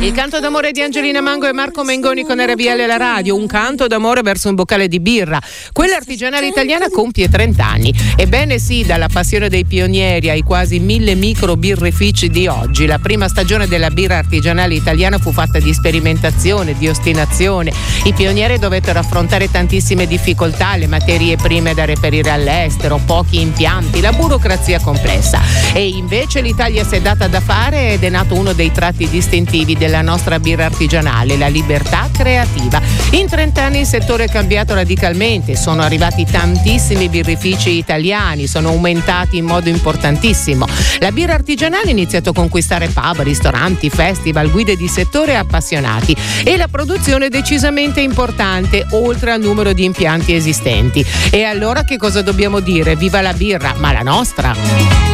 Il canto d'amore di Angelina Mango e Marco Mengoni con RBL La Radio, un canto d'amore verso un boccale di birra. Quella artigianale italiana compie 30 anni. Ebbene sì, dalla passione dei pionieri ai quasi 1000 micro birrifici di oggi, la prima stagione della birra artigianale italiana fu fatta di sperimentazione, di ostinazione. I pionieri dovettero affrontare tantissime difficoltà, le materie prime da reperire all'estero, pochi impianti, la burocrazia complessa. E invece l'Italia si è data da fare ed è nato uno dei tratti distintivi della nostra birra artigianale, la libertà creativa. In 30 anni il settore è cambiato radicalmente, sono arrivati tantissimi birrifici italiani, sono aumentati in modo importantissimo. La birra artigianale ha iniziato a conquistare pub, ristoranti, festival, guide di settore e appassionati, e la produzione è decisamente importante, oltre al numero di impianti esistenti. E allora che cosa dobbiamo dire? Viva la birra, ma la nostra!